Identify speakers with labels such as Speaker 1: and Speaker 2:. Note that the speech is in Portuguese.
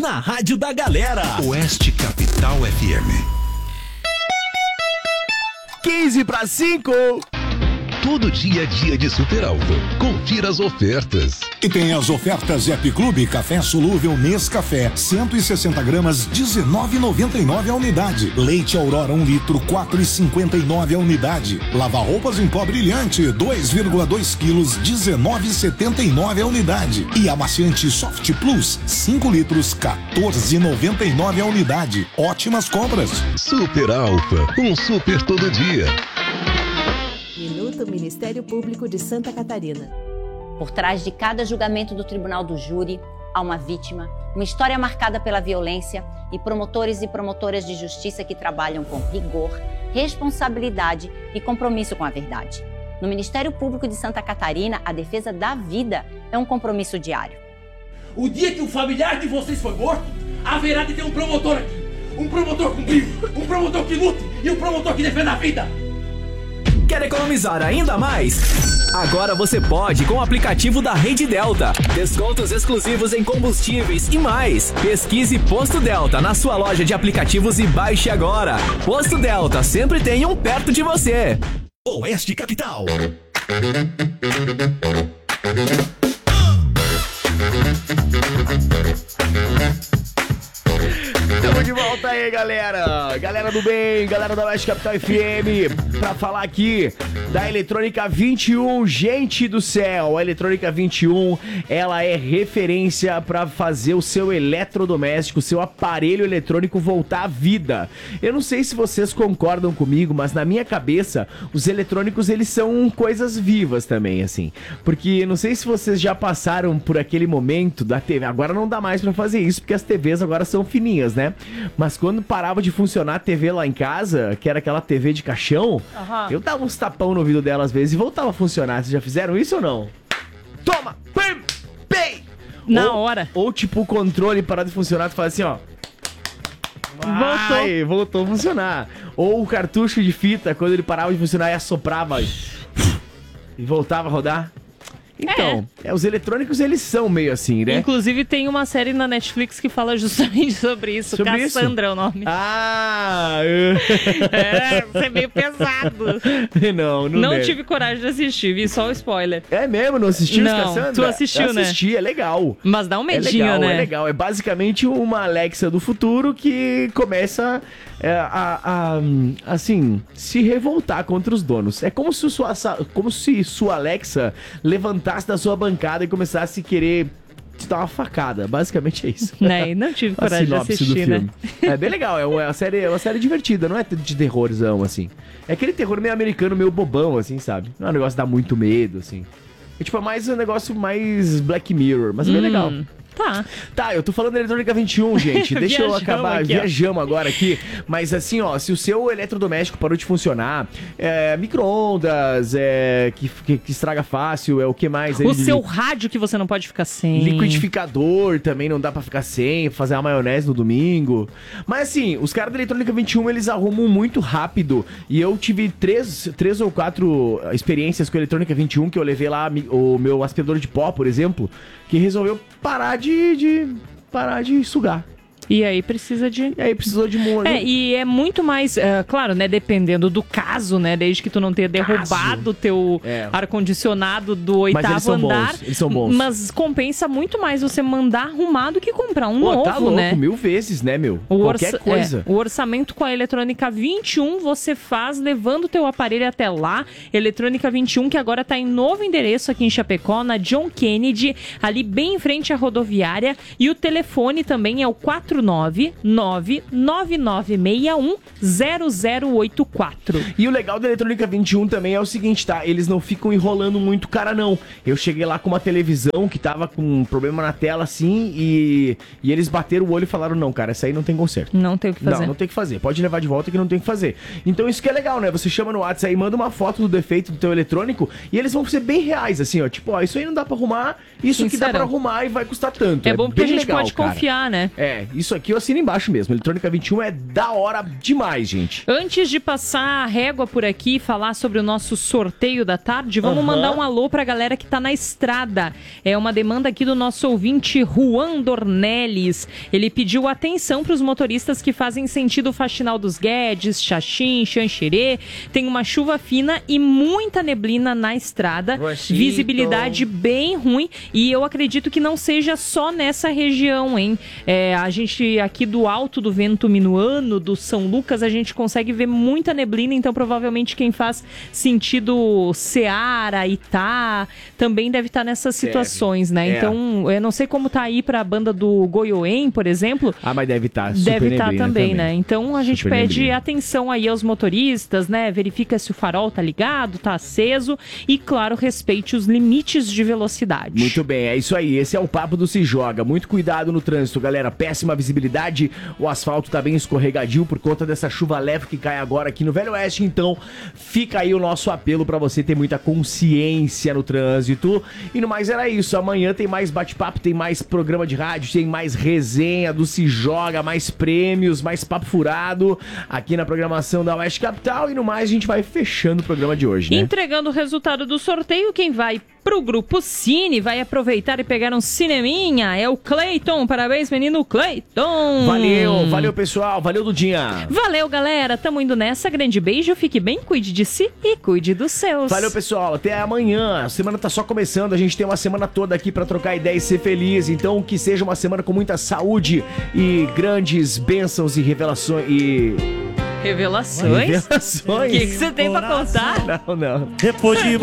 Speaker 1: na rádio da galera.
Speaker 2: Oeste Capital FM.
Speaker 1: 15:05.
Speaker 2: Todo dia é dia de Super Alfa. Confira as ofertas.
Speaker 3: E tem as ofertas App Clube Café Solúvel Nescafé, 160 gramas, R$19,99 a unidade. Leite Aurora 1 litro, R$4,59 a unidade. Lava-roupas em pó brilhante, 2,2 quilos, R$19,79 a unidade. E amaciante Soft Plus, 5 litros, R$14,99 a unidade. Ótimas compras.
Speaker 2: Super Alfa, um super todo dia.
Speaker 4: Minuto Ministério Público de Santa Catarina.
Speaker 5: Por trás de cada julgamento do Tribunal do Júri, há uma vítima, uma história marcada pela violência e promotores e promotoras de justiça que trabalham com rigor, responsabilidade e compromisso com a verdade. No Ministério Público de Santa Catarina, a defesa da vida é um compromisso diário.
Speaker 6: O dia que um familiar de vocês foi morto, haverá de ter um promotor aqui. Um promotor com brilho, um promotor que lute e um promotor que defenda a vida.
Speaker 1: Quer economizar ainda mais? Agora você pode com o aplicativo da Rede Delta. Descontos exclusivos em combustíveis e mais. Pesquise Posto Delta na sua loja de aplicativos e baixe agora. Posto Delta, sempre tem um perto de você. Oeste Capital. Estamos de volta aí, galera. Galera do bem, galera da Oeste Capital FM, pra falar aqui da Eletrônica 21. Gente do céu, a Eletrônica 21, ela é referência pra fazer o seu eletrodoméstico, seu aparelho eletrônico voltar à vida. Eu não sei se vocês concordam comigo, mas na minha cabeça, os eletrônicos, eles são coisas vivas também, assim. Porque não sei se vocês já passaram por aquele momento da TV. Agora não dá mais pra fazer isso, porque as TVs agora são fininhas, né? Mas quando parava de funcionar a TV lá em casa, que era aquela TV de caixão, eu dava uns tapão no ouvido dela às vezes e voltava a funcionar. Vocês já fizeram isso ou não? Toma! Pim! Pei!
Speaker 7: Na hora.
Speaker 1: Ou tipo o controle parar de funcionar, tu faz assim, ó. Voltou a funcionar. Ou o cartucho de fita, quando ele parava de funcionar e assoprava e voltava a rodar. Então, os eletrônicos, eles são meio assim, né?
Speaker 7: Inclusive, tem uma série na Netflix que fala justamente sobre isso.
Speaker 1: Sobre
Speaker 7: Cassandra
Speaker 1: isso?
Speaker 7: é o nome.
Speaker 1: Ah!
Speaker 7: Isso é meio pesado.
Speaker 1: Não
Speaker 7: tive coragem de assistir, vi só o spoiler.
Speaker 1: É mesmo? Não assistiu os Cassandra?
Speaker 7: Tu assistiu, né?
Speaker 1: Eu assisti, é legal.
Speaker 7: Mas dá um medinho,
Speaker 1: legal,
Speaker 7: né?
Speaker 1: É legal, é basicamente uma Alexa do futuro que começa assim, se revoltar contra os donos. É como se sua Alexa levantasse da sua bancada e começasse a querer te dar uma facada. Basicamente é isso.
Speaker 7: Não tive coragem de assistir, né?
Speaker 1: É bem legal, é uma série divertida, não é de terrorzão, assim. É aquele terror meio americano, meio bobão, assim, sabe? Não é um negócio que dá muito medo, assim. É tipo, mais um negócio mais Black Mirror, mas é bem legal. Tá, eu tô falando da Eletrônica 21, gente. Deixa eu acabar. Viajamos agora aqui. Mas assim, ó, se o seu eletrodoméstico parou de funcionar, micro-ondas, que estraga fácil, o que mais?
Speaker 7: O seu rádio que você não pode ficar sem.
Speaker 1: Liquidificador também não dá pra ficar sem, fazer a maionese no domingo. Mas assim, os caras da Eletrônica 21, eles arrumam muito rápido. E eu tive três ou quatro experiências com a Eletrônica 21, que eu levei lá o meu aspirador de pó, por exemplo, que resolveu parar de sugar.
Speaker 7: E aí precisou de molho. E é muito mais, claro, né, dependendo do caso, né, desde que tu não tenha derrubado o teu ar-condicionado do 8º andar.
Speaker 1: Eles são bons.
Speaker 7: Mas compensa muito mais você mandar arrumar do que comprar um novo,
Speaker 1: tá louco,
Speaker 7: né?
Speaker 1: 1000 vezes, né, meu? Qualquer coisa.
Speaker 7: O orçamento com a Eletrônica 21 você faz levando o teu aparelho até lá. Eletrônica 21, que agora tá em novo endereço aqui em Chapecó, na John Kennedy, ali bem em frente à rodoviária. E o telefone também é o 499-9961-0084.
Speaker 1: E o legal da Eletrônica 21 também é o seguinte, tá? Eles não ficam enrolando muito cara, não. Eu cheguei lá com uma televisão que tava com um problema na tela, assim, e eles bateram o olho e falaram, não, cara, essa aí não tem conserto.
Speaker 7: Não tem o que fazer.
Speaker 1: Não tem o que fazer. Pode levar de volta que não tem o que fazer. Então isso que é legal, né? Você chama no WhatsApp aí, manda uma foto do defeito do teu eletrônico e eles vão ser bem reais, assim, ó. Tipo, isso aí não dá pra arrumar, isso aqui dá pra arrumar e vai custar tanto.
Speaker 7: É bom porque a gente
Speaker 1: legal,
Speaker 7: pode confiar, né?
Speaker 1: isso aqui eu assino embaixo mesmo. Eletrônica 21 é da hora demais, gente.
Speaker 7: Antes de passar a régua por aqui e falar sobre o nosso sorteio da tarde, vamos mandar um alô pra galera que tá na estrada. É uma demanda aqui do nosso ouvinte Juan Dornelles. Ele pediu atenção pros motoristas que fazem sentido Faxinal dos Guedes, Xaxim, Xanxerê. Tem uma chuva fina e muita neblina na estrada. Visibilidade bem ruim e eu acredito que não seja só nessa região, hein? A gente aqui do Alto do Vento Minuano, do São Lucas, a gente consegue ver muita neblina, então provavelmente quem faz sentido Ceará, Itá, também deve estar nessas situações, né? Então, eu não sei como tá aí pra banda do Goiôem, por exemplo.
Speaker 1: Mas deve estar
Speaker 7: Deve estar também, né? Então a gente pede atenção aí aos motoristas, né? Verifica se o farol tá ligado, tá aceso e, claro, respeite os limites de velocidade.
Speaker 1: Muito bem, é isso aí. Esse é o papo do Se Joga. Muito cuidado no trânsito, galera. Péssima visibilidade. O asfalto tá bem escorregadio por conta dessa chuva leve que cai agora aqui no Velho Oeste. Então, fica aí o nosso apelo pra você ter muita consciência no trânsito. E no mais era isso. Amanhã tem mais bate-papo, tem mais programa de rádio, tem mais resenha do Se Joga, mais prêmios, mais papo furado aqui na programação da Oeste Capital. E no mais, a gente vai fechando o programa de hoje, né?
Speaker 7: Entregando o resultado do sorteio, quem vai pro Grupo Cine vai aproveitar e pegar um cineminha. É o Cleiton. Parabéns, menino Cleiton.
Speaker 1: Valeu, pessoal. Valeu, Dudinha.
Speaker 7: Valeu, galera. Tamo indo nessa. Grande beijo. Fique bem, cuide de si e cuide dos seus.
Speaker 1: Valeu, pessoal. Até amanhã. A semana tá só começando. A gente tem uma semana toda aqui pra trocar ideia e ser feliz. Então, que seja uma semana com muita saúde e grandes bênçãos e revelações
Speaker 7: Revelações?
Speaker 1: Revelações?
Speaker 7: O que você tem pra contar?
Speaker 1: Não.
Speaker 8: Depois de